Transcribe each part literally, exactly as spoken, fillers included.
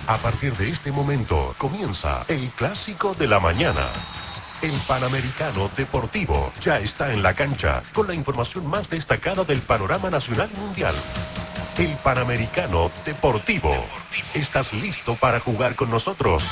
A partir de este momento comienza el Clásico de la Mañana. El Panamericano Deportivo ya está en la cancha con la información más destacada del panorama nacional y mundial. El Panamericano Deportivo. ¿Estás listo para jugar con nosotros?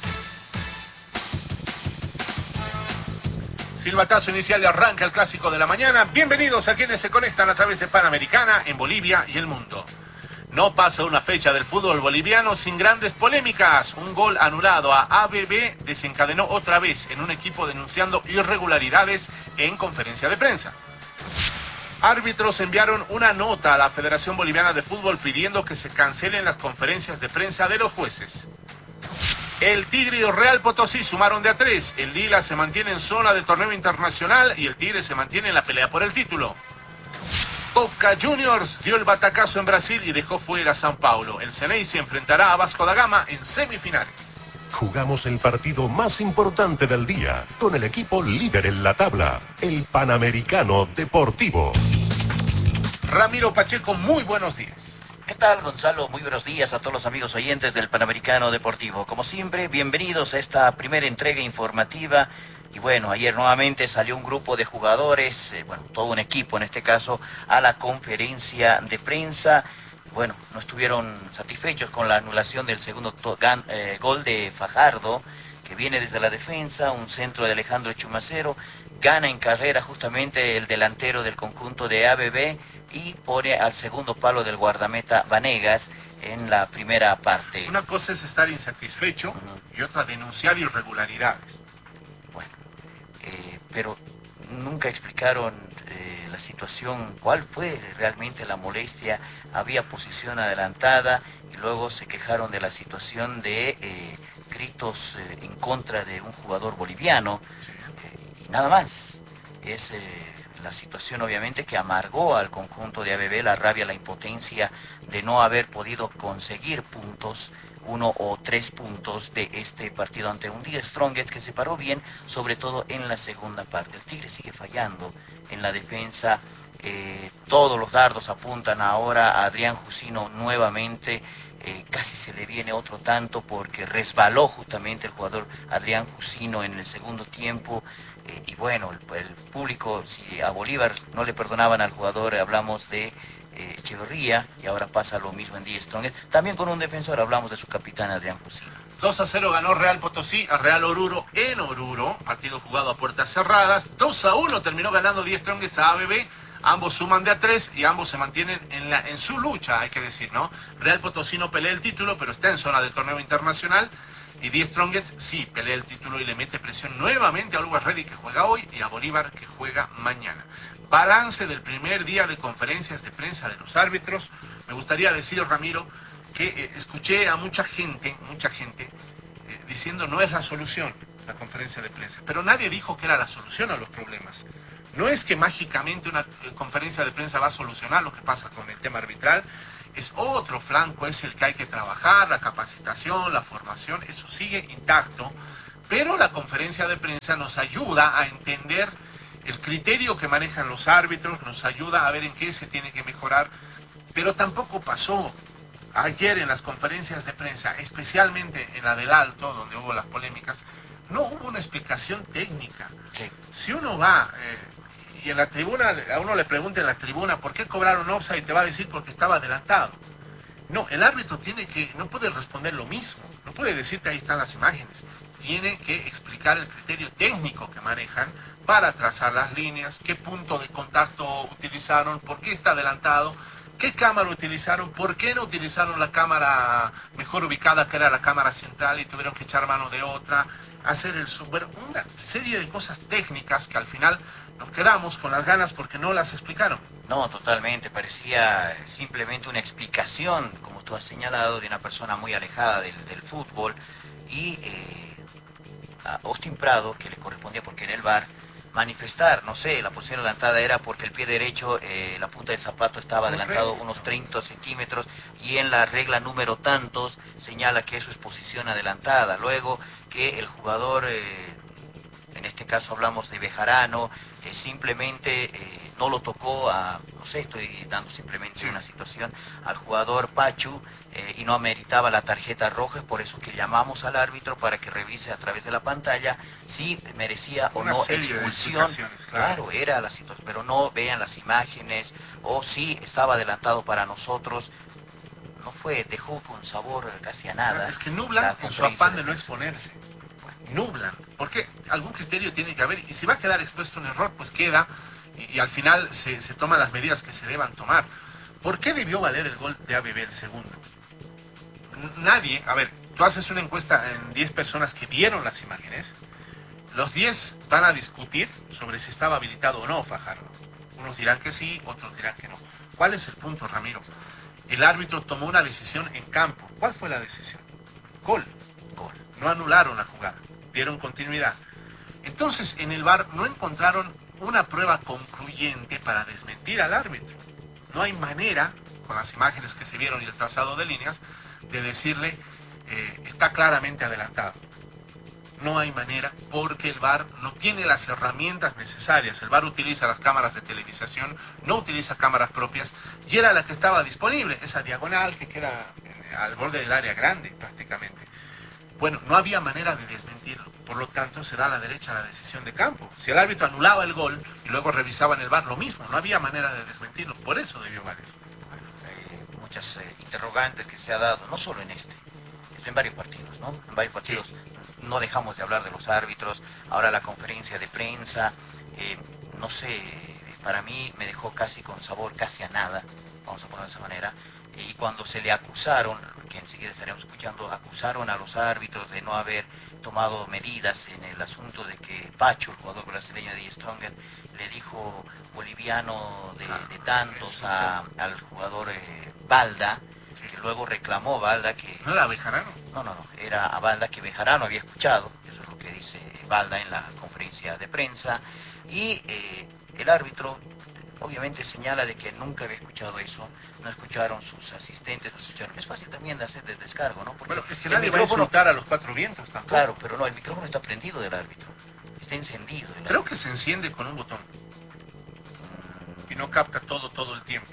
Silbatazo inicial de arranca el Clásico de la Mañana. Bienvenidos a quienes se conectan a través de Panamericana en Bolivia y el mundo. No pasa una fecha del fútbol boliviano sin grandes polémicas. Un gol anulado a A B B desencadenó otra vez en un equipo denunciando irregularidades en conferencia de prensa. Árbitros enviaron una nota a la Federación Boliviana de Fútbol pidiendo que se cancelen las conferencias de prensa de los jueces. El Tigre y el Real Potosí sumaron de a tres. El Lila se mantiene en zona de torneo internacional y el Tigre se mantiene en la pelea por el título. Boca Juniors dio el batacazo en Brasil y dejó fuera a São Paulo. El Ceney se enfrentará a Vasco da Gama en semifinales. Jugamos el partido más importante del día con el equipo líder en la tabla, el Panamericano Deportivo. Ramiro Pacheco, muy buenos días. ¿Qué tal, Gonzalo? Muy buenos días a todos los amigos oyentes del Panamericano Deportivo. Como siempre, bienvenidos a esta primera entrega informativa. Y bueno, ayer nuevamente salió un grupo de jugadores, eh, bueno, todo un equipo en este caso, a la conferencia de prensa. Bueno, no estuvieron satisfechos con la anulación del segundo gan, eh, gol de Fajardo, que viene desde la defensa, un centro de Alejandro Chumacero. Gana en carrera justamente el delantero del conjunto de A B B y pone al segundo palo del guardameta Vanegas en la primera parte. Una cosa es estar insatisfecho uh-huh. y otra denunciar irregularidades. Bueno, eh, pero nunca explicaron eh, la situación, cuál fue realmente la molestia. Había posición adelantada y luego se quejaron de la situación de eh, gritos eh, en contra de un jugador boliviano. Sí. Eh, y nada más. Es eh, la situación obviamente que amargó al conjunto de A B B, la rabia, la impotencia de no haber podido conseguir puntos, uno o tres puntos de este partido ante un Die Strongest que se paró bien, sobre todo en la segunda parte. El Tigre sigue fallando en la defensa, eh, todos los dardos apuntan ahora a Adrián Jusino nuevamente. Eh, casi se le viene otro tanto porque resbaló justamente el jugador Adrián Jusino en el segundo tiempo. Eh, y bueno, el, el público, si a Bolívar no le perdonaban al jugador, hablamos de eh, Echeverría, y ahora pasa lo mismo en Die Strongest. También con un defensor hablamos de su capitán Adrián Jusino. dos a cero ganó Real Potosí a Real Oruro en Oruro, partido jugado a puertas cerradas. dos a uno terminó ganando Die Strongest a A B B. Ambos suman de a tres y ambos se mantienen en, la, en su lucha, hay que decir, ¿no? Real Potosí no pelea el título, pero está en zona de torneo internacional. Y Die Strongest sí pelea el título y le mete presión nuevamente a Always Ready, que juega hoy, y a Bolívar, que juega mañana. Balance del primer día de conferencias de prensa de los árbitros. Me gustaría decir, Ramiro, que eh, escuché a mucha gente, mucha gente, eh, diciendo no es la solución la conferencia de prensa. Pero nadie dijo que era la solución a los problemas. No es que mágicamente una conferencia de prensa va a solucionar lo que pasa con el tema arbitral. Es otro flanco, es el que hay que trabajar, la capacitación, la formación, eso sigue intacto. Pero la conferencia de prensa nos ayuda a entender el criterio que manejan los árbitros, nos ayuda a ver en qué se tiene que mejorar. Pero tampoco pasó ayer en las conferencias de prensa, especialmente en la del Alto, donde hubo las polémicas, no hubo una explicación técnica. Sí. Si uno va... Eh, y en la tribuna, a uno le pregunta en la tribuna ¿por qué cobraron offside? Y te va a decir porque estaba adelantado. No, el árbitro tiene que, no puede responder lo mismo, no puede decirte ahí están las imágenes. Tiene que explicar el criterio técnico que manejan para trazar las líneas, qué punto de contacto utilizaron, por qué está adelantado, qué cámara utilizaron, por qué no utilizaron la cámara mejor ubicada, que era la cámara central, y tuvieron que echar mano de otra, hacer el sub... una serie de cosas técnicas que al final nos quedamos con las ganas porque no las explicaron. No, totalmente, parecía simplemente una explicación, como tú has señalado, de una persona muy alejada del, del fútbol. Y eh, a Austin Prado, que le correspondía porque era el V A R, manifestar, no sé, la posición adelantada era porque el pie derecho, eh, la punta del zapato estaba adelantado unos treinta centímetros, y en la regla número tantos señala que eso es posición adelantada. Luego que el jugador, eh, en este caso hablamos de Bejarano, eh, simplemente eh, no lo tocó a, no sé, estoy dando simplemente sí. una situación, al jugador Pachu, eh, y no ameritaba la tarjeta roja, por eso que llamamos al árbitro para que revise a través de la pantalla si merecía o una no expulsión. Claro. claro, era la situación, pero no vean las imágenes, o si estaba adelantado para nosotros. No fue, dejó con sabor casi a nada. Es que nublan en su afán de no exponerse. Nublan, porque algún criterio tiene que haber, y si va a quedar expuesto un error, pues queda, y, y al final se, se toman las medidas que se deban tomar. ¿Por qué debió valer el gol de A B B el segundo? Nadie, a ver, tú haces una encuesta en diez personas que vieron las imágenes, los diez van a discutir sobre si estaba habilitado o no Fajardo. Unos dirán que sí, otros dirán que no. ¿Cuál es el punto, Ramiro? El árbitro tomó una decisión en campo. ¿Cuál fue la decisión? Gol. Gol. No anularon la jugada, dieron continuidad. Entonces, en el V A R no encontraron una prueba concluyente para desmentir al árbitro. No hay manera, con las imágenes que se vieron y el trazado de líneas, de decirle, eh, está claramente adelantado. No hay manera porque el V A R no tiene las herramientas necesarias. El V A R utiliza las cámaras de televisación, no utiliza cámaras propias, y era la que estaba disponible, esa diagonal que queda al borde del área grande prácticamente. Bueno, no había manera de desmentirlo, por lo tanto se da a la derecha la decisión de campo. Si el árbitro anulaba el gol y luego revisaba en el V A R lo mismo, no había manera de desmentirlo, por eso debió valer. Eh, muchas eh, interrogantes que se ha dado, no solo en este, en varios partidos, ¿no? En varios partidos. Sí. No dejamos de hablar de los árbitros, ahora la conferencia de prensa, eh, no sé, para mí me dejó casi con sabor, casi a nada, vamos a ponerlo de esa manera, y cuando se le acusaron, que enseguida estaremos escuchando, acusaron a los árbitros de no haber tomado medidas en el asunto de que Pacho, el jugador brasileño de Die Stronger, le dijo boliviano de, de tantos a, al jugador eh, Balda, que luego reclamó Balda que... ¿No era Bejarano? No, no, no, era a Balda que Bejarano había escuchado, eso es lo que dice Balda en la conferencia de prensa, y eh, el árbitro obviamente señala de que nunca había escuchado eso, no escucharon sus asistentes, no escucharon. Es fácil también de hacer de descargo, ¿no? Porque bueno, es que nadie va a insultar a los cuatro vientos tampoco. Claro, pero no, el micrófono está prendido del árbitro, está encendido. Creo que se enciende con un botón y no capta todo, todo el tiempo.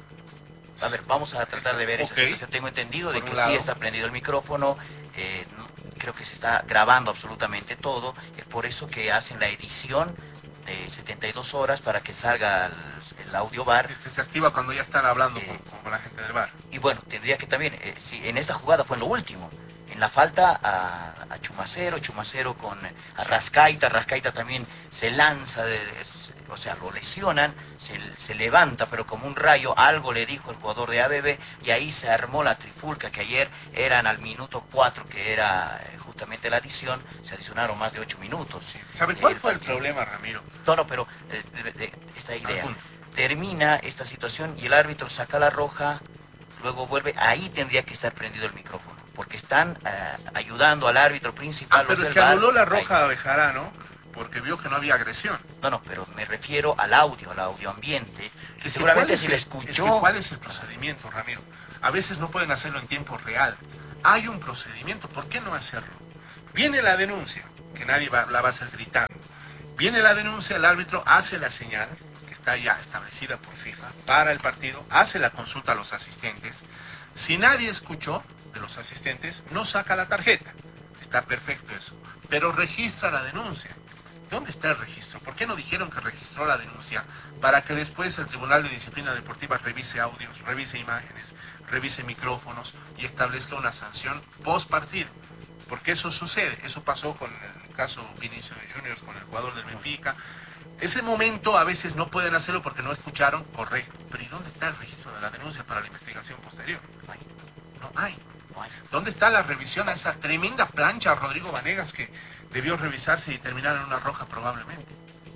A ver, vamos a tratar de ver okay. esa situación. Tengo entendido de que lado. sí está prendido el micrófono, eh, creo que se está grabando absolutamente todo, es por eso que hacen la edición de setenta y dos horas para que salga el, el audio V A R. Este se activa cuando ya están hablando eh, con, con la gente del V A R. Y bueno, tendría que también, eh, si en esta jugada fue en lo último, en la falta a, a Chumacero, Chumacero con a Rascaita, Rascaita también se lanza, de, de, o sea, lo lesionan, se, se levanta, pero como un rayo, algo le dijo el jugador de A B B, y ahí se armó la trifulca, que ayer eran al minuto cuatro, que era eh, justamente la adición, se adicionaron más de ocho minutos. Sí. ¿Sabe cuál fue el problema, Ramiro? No, no, pero eh, de, de, esta idea, termina esta situación y el árbitro saca la roja, luego vuelve, ahí tendría que estar prendido el micrófono, porque están uh, ayudando al árbitro principal. Ah, pero es que anuló la roja a Bejarano porque vio que no había agresión. No, no, pero me refiero al audio, al audio ambiente, que seguramente si le escuchó... Es que ¿cuál es el procedimiento, Ramiro? A veces no pueden hacerlo en tiempo real. Hay un procedimiento, ¿por qué no hacerlo? Viene la denuncia, que nadie va, la va a hacer gritando. Viene la denuncia, el árbitro hace la señal, que está ya establecida por FIFA, para el partido, hace la consulta a los asistentes. Si nadie escuchó de los asistentes, no saca la tarjeta. Está perfecto eso. Pero registra la denuncia. ¿Dónde está el registro? ¿Por qué no dijeron que registró la denuncia? Para que después el Tribunal de Disciplina Deportiva revise audios, revise imágenes, revise micrófonos y establezca una sanción post partido. Porque eso sucede. Eso pasó con el caso Vinicius Juniors, con el jugador del Benfica. Ese momento a veces no pueden hacerlo porque no escucharon, correcto. Pero ¿y dónde está el registro de la denuncia para la investigación posterior? No hay. No hay. No hay. ¿Dónde está la revisión a esa tremenda plancha a Rodrigo Vanegas que debió revisarse y terminar en una roja probablemente?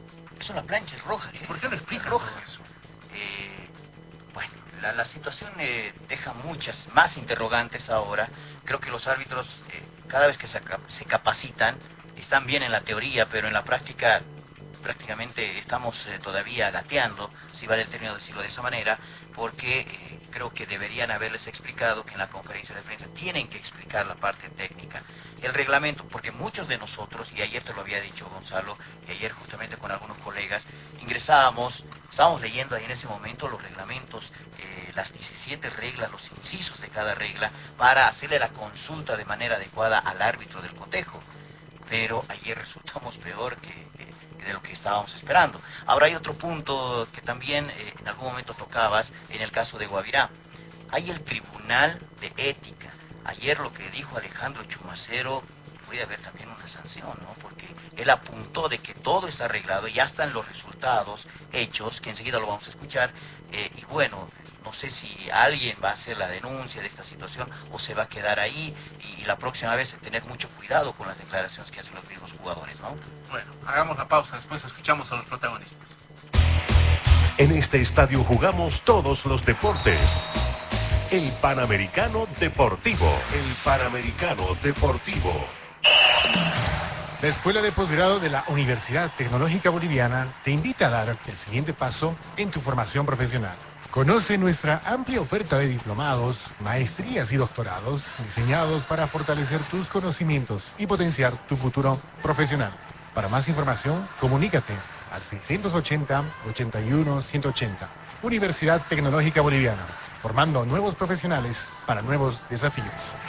Es una plancha, es roja. ¿eh? ¿Por qué no explica roja todo eso? Eh, bueno, la, la situación eh, deja muchas más interrogantes ahora. Creo que los árbitros, eh, cada vez que se, se capacitan, están bien en la teoría, pero en la práctica prácticamente estamos eh, todavía gateando, si vale el término decirlo de esa manera, porque eh, creo que deberían haberles explicado que en la conferencia de prensa tienen que explicar la parte técnica, el reglamento, porque muchos de nosotros, y ayer te lo había dicho Gonzalo, y ayer justamente con algunos colegas, ingresábamos, estábamos leyendo ahí en ese momento los reglamentos, eh, las diecisiete reglas, los incisos de cada regla, para hacerle la consulta de manera adecuada al árbitro del cotejo. Pero ayer resultamos peor que, que, que de lo que estábamos esperando. Ahora hay otro punto que también eh, en algún momento tocabas, en el caso de Guavirá. Hay el Tribunal de Ética. Ayer lo que dijo Alejandro Chumacero, puede haber también una sanción, ¿no? Porque él apuntó de que todo está arreglado, ya están los resultados hechos, que enseguida lo vamos a escuchar, eh, y bueno, no sé si alguien va a hacer la denuncia de esta situación o se va a quedar ahí, y, y la próxima vez tener mucho cuidado con las declaraciones que hacen los mismos jugadores, ¿no? Bueno, hagamos la pausa, después escuchamos a los protagonistas. En este estadio jugamos todos los deportes. El Panamericano Deportivo. El Panamericano Deportivo. La Escuela de Posgrado de la Universidad Tecnológica Boliviana te invita a dar el siguiente paso en tu formación profesional. Conoce nuestra amplia oferta de diplomados, maestrías y doctorados diseñados para fortalecer tus conocimientos y potenciar tu futuro profesional. Para más información, comunícate al seiscientos ochenta, ochenta y uno, ciento ochenta. Universidad Tecnológica Boliviana, formando nuevos profesionales para nuevos desafíos.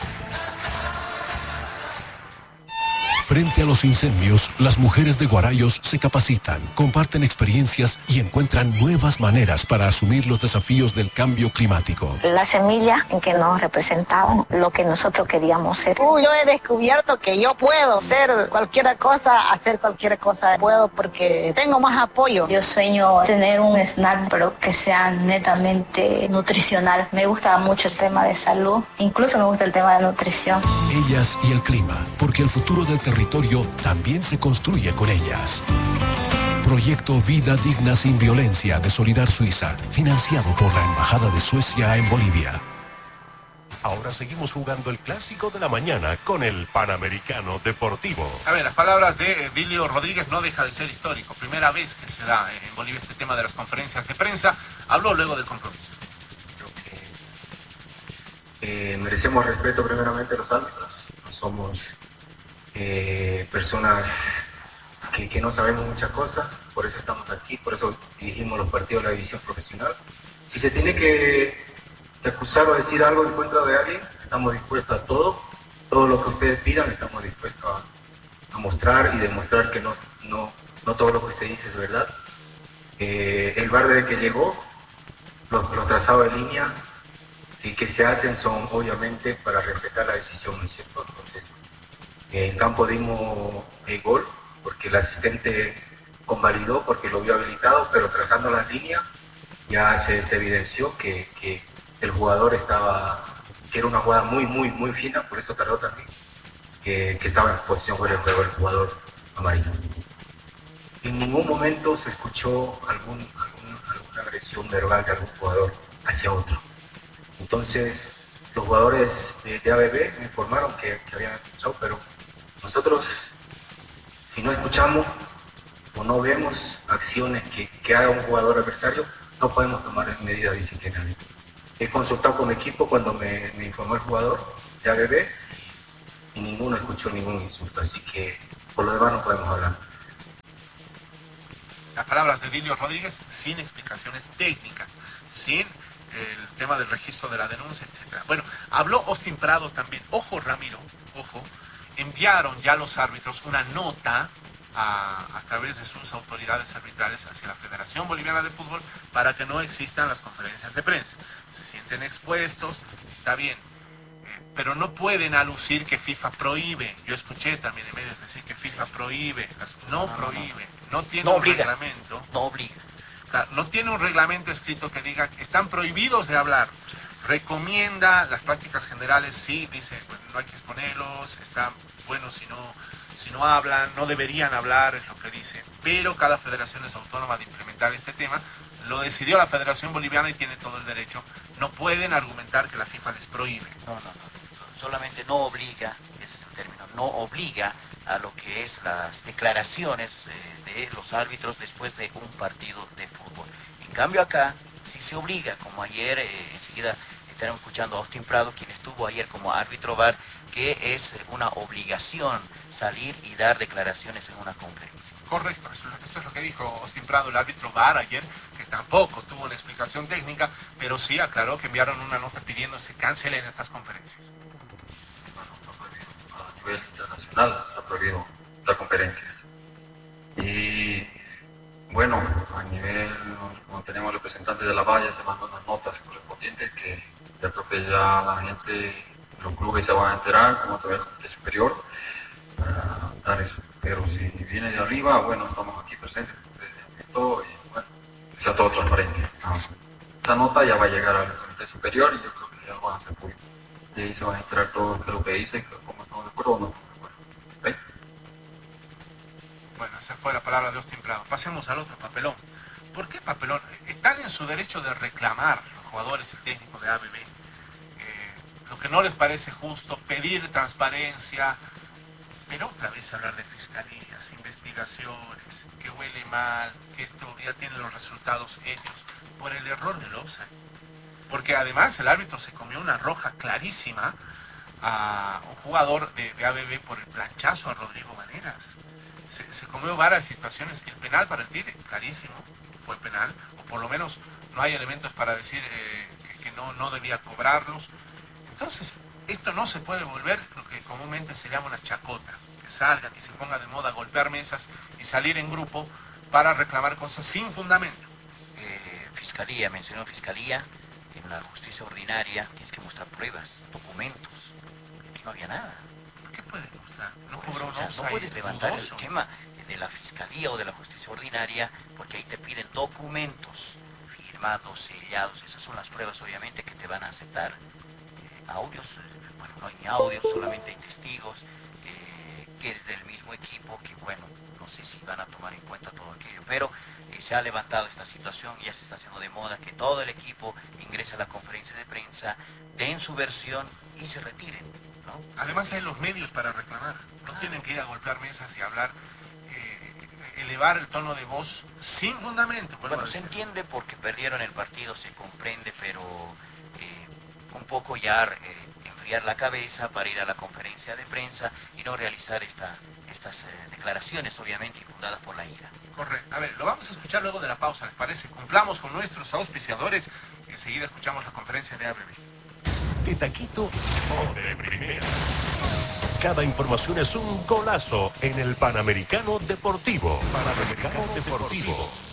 Frente a los incendios, las mujeres de Guarayos se capacitan, comparten experiencias y encuentran nuevas maneras para asumir los desafíos del cambio climático. La semilla en que nos representaban lo que nosotros queríamos ser. Uh, yo he descubierto que yo puedo ser cualquier cosa, hacer cualquier cosa. Puedo porque tengo más apoyo. Yo sueño tener un snack, pero que sea netamente nutricional. Me gusta mucho el tema de salud, incluso me gusta el tema de nutrición. Ellas y el clima, porque el futuro del territorio también se construye con ellas. Proyecto Vida Digna Sin Violencia de Solidar Suiza, financiado por la Embajada de Suecia en Bolivia. Ahora seguimos jugando el clásico de la mañana con el Panamericano Deportivo. A ver, las palabras de Edilio Rodríguez no deja de ser histórico. Primera vez que se da en Bolivia este tema de las conferencias de prensa. Habló luego del compromiso. Creo que eh, merecemos respeto primeramente a los árbitros. No somos eh, personas que, que no sabemos muchas cosas, por eso estamos aquí, por eso dirigimos los partidos de la división profesional. Si se tiene que, que acusar o decir algo en contra de alguien, estamos dispuestos a todo, todo lo que ustedes pidan, estamos dispuestos a, a mostrar y demostrar que no, no, no todo lo que se dice es verdad. Eh, el V A R desde que llegó, los, los trazados de línea y que se hacen son obviamente para respetar la decisión, ¿no es cierto? Entonces, en campo dimos el gol porque el asistente convalidó porque lo vio habilitado, pero trazando las líneas ya se, se evidenció que, que el jugador estaba, que era una jugada muy, muy, muy fina, por eso tardó también, que, que estaba en posición fuera de juego el jugador amarillo. En ningún momento se escuchó algún, algún, alguna agresión verbal de algún jugador hacia otro. Entonces, los jugadores de, de A B B me informaron que, que habían escuchado, pero nosotros, si no escuchamos o no vemos acciones que, que haga un jugador adversario, no podemos tomar medidas disciplinarias. He consultado con mi equipo cuando me, me informó el jugador de A B B y ninguno escuchó ningún insulto, así que por lo demás no podemos hablar. Las palabras de Edilio Rodríguez sin explicaciones técnicas, sin el tema del registro de la denuncia, etcétera. Bueno, habló Austin Prado también. Ojo, Ramiro, ojo, enviaron ya los árbitros una nota a, a través de sus autoridades arbitrales hacia la Federación Boliviana de Fútbol para que no existan las conferencias de prensa. Se sienten expuestos, está bien, eh, pero no pueden alucir que FIFA prohíbe. Yo escuché también en medios decir que FIFA prohíbe, las, no, no prohíbe, no tiene no un obliga, reglamento. No obliga. No tiene un reglamento escrito que diga que están prohibidos de hablar. Recomienda las prácticas generales, sí, dice, bueno, no hay que exponerlos, está bueno si no, si no hablan, no deberían hablar, es lo que dice, pero cada federación es autónoma de implementar este tema. Lo decidió la Federación Boliviana y tiene todo el derecho. No pueden argumentar que la FIFA les prohíbe. No, no, no, solamente no obliga, ese es el término, no obliga a lo que es las declaraciones eh, de los árbitros después de un partido de fútbol. En cambio acá si se obliga, como ayer, eh, enseguida estaremos escuchando a Austin Prado, quien estuvo ayer como árbitro V A R, que es una obligación salir y dar declaraciones en una conferencia. Correcto, esto, esto es lo que dijo Austin Prado, el árbitro V A R ayer, que tampoco tuvo una explicación técnica, pero sí aclaró que enviaron una nota pidiendo que se cancelen estas conferencias. A nivel internacional se ha prohibido dar conferencias. Y bueno, a nivel, como tenemos representantes de la valla, se mandan unas notas correspondientes que yo creo que ya la gente, los clubes se van a enterar, como a través del comité superior, para dar eso. Pero si viene de arriba, bueno, estamos aquí presentes y bueno, que sea todo transparente. ¿No? Esa nota ya va a llegar al comité superior y yo creo que ya lo van a hacer público. Y ahí se van a enterar todo lo que dice, cómo estamos de acuerdo o no estamos de acuerdo. ¿Okay? Bueno, esa fue la palabra de Austin Prado. Pasemos al otro papelón. ¿Por qué papelón? Están en su derecho de reclamar los jugadores y técnicos de A B B. Eh, lo que no les parece justo, pedir transparencia, pero otra vez hablar de fiscalías, investigaciones, que huele mal, que esto ya tiene los resultados hechos por el error del offside. Porque además el árbitro se comió una roja clarísima a un jugador de, de A B B por el planchazo a Rodrigo Maneras. Se, se comió varias situaciones. El penal para el Tigre, clarísimo, fue penal, o por lo menos no hay elementos para decir eh, que, que no, no debía cobrarlos. Entonces, esto no se puede volver lo que comúnmente se llama una chacota, que salga, que se ponga de moda golpear mesas y salir en grupo para reclamar cosas sin fundamento. Eh, fiscalía, mencionó fiscalía, en la justicia ordinaria tienes que mostrar pruebas, documentos. Aquí no había nada. ¿Qué puedes mostrar? No Por cobró eso, o sea, offside, no puedes levantar dudoso. el tema de la fiscalía o de la justicia ordinaria porque ahí te piden documentos firmados, sellados. Esas son las pruebas obviamente que te van a aceptar. Eh, audios, eh, bueno, no hay ni audios, solamente hay testigos eh, que es del mismo equipo, que bueno, no sé si van a tomar en cuenta todo aquello, pero eh, se ha levantado esta situación, ya se está haciendo de moda que todo el equipo ingrese a la conferencia de prensa, den su versión y se retiren, ¿no? Además hay los medios para reclamar, no tienen que ir a golpear mesas y hablar, eh, elevar el tono de voz sin fundamento. Bueno, se entiende porque perdieron el partido, se comprende, pero eh, un poco ya eh, enfriar la cabeza para ir a la conferencia de prensa y no realizar esta, estas eh, declaraciones obviamente infundadas por la ira. Correcto. A ver, lo vamos a escuchar luego de la pausa, ¿les parece? Cumplamos con nuestros auspiciadores y enseguida escuchamos la conferencia de A B B. De taquito o de primera. Cada información es un golazo en el Panamericano Deportivo. Panamericano Deportivo.